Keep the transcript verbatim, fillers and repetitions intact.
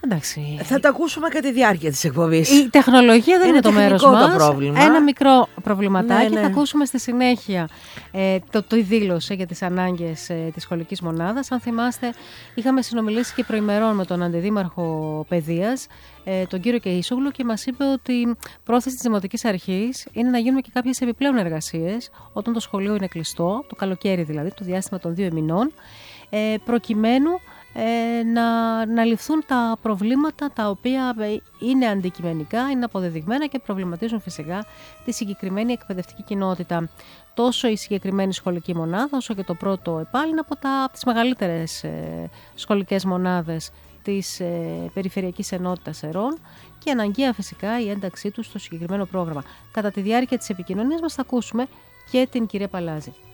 Εντάξει. Θα τα ακούσουμε κατά τη διάρκεια της εκπομπής. Η τεχνολογία δεν είναι, είναι το μέρος μας. Το πρόβλημα. Ένα μικρό προβληματάκι. Ναι, ναι. Θα ακούσουμε στη συνέχεια ε, το, το δήλωσε για τις ανάγκες ε, της σχολικής μονάδας. Αν θυμάστε, είχαμε συνομιλήσει και προημερών με τον Αντιδήμαρχο Παιδείας, ε, τον κύριο Κεϊσόγλου, και μας είπε ότι η πρόθεση της Δημοτικής Αρχής είναι να γίνουν και κάποιες επιπλέον εργασίες όταν το σχολείο είναι κλειστό, το καλοκαίρι δηλαδή, το διάστημα των δύο μηνών, ε, προκειμένου Ε, να, να ληφθούν τα προβλήματα τα οποία είναι αντικειμενικά, είναι αποδεδειγμένα και προβληματίζουν φυσικά τη συγκεκριμένη εκπαιδευτική κοινότητα. Τόσο η συγκεκριμένη σχολική μονάδα, όσο και το πρώτο ΕΠΑΛ είναι από, τα, από τις μεγαλύτερες ε, σχολικές μονάδες της ε, Περιφερειακής Ενότητας Ερών και αναγκαία φυσικά η ένταξή τους στο συγκεκριμένο πρόγραμμα. Κατά τη διάρκεια της επικοινωνίας μας θα ακούσουμε και την κυρία Παλάζη.